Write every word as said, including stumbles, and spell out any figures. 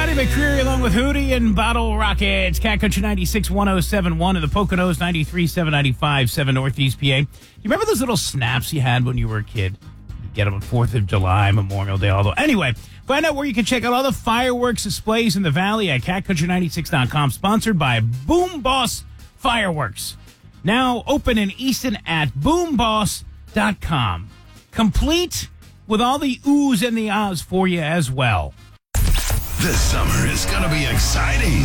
Freddie McCreary along with Hootie and Bottle Rockets. Cat Country ninety-six one oh seven point one and the Poconos ninety-three seven ninety-five seven Northeast P A. You remember those little snaps you had when you were a kid? You get them on fourth of July, Memorial Day, although. Anyway, find out where you can check out all the fireworks displays in the Valley at cat country ninety-six dot com. Sponsored by Boom Boss Fireworks. Now open in Easton at boom boss dot com. Complete with all the oohs and the ahs for you as well. This summer is going to be exciting.